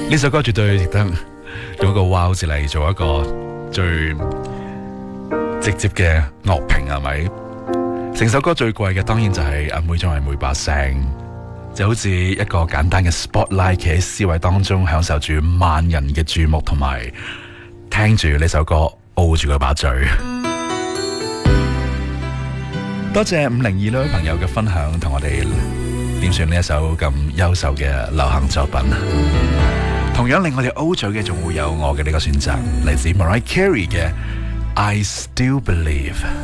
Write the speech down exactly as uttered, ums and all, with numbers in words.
呢首歌絕對值得用一個 wow 字嚟做一個最直接嘅樂評，係咪？成首歌最貴嘅當然就係阿妹張惠妹把聲，就好似一個簡單嘅 spotlight 企喺 C 位當中，享受住萬人嘅注目，同埋聽住呢首歌傲住佢把嘴。多謝五零二呢位朋友嘅分享，同我哋點算呢一首咁優秀嘅流行作品。同樣令我哋 O 嘴嘅仲會有我嘅呢個選擇，嚟自 Mariah Carey 嘅 I Still Believe。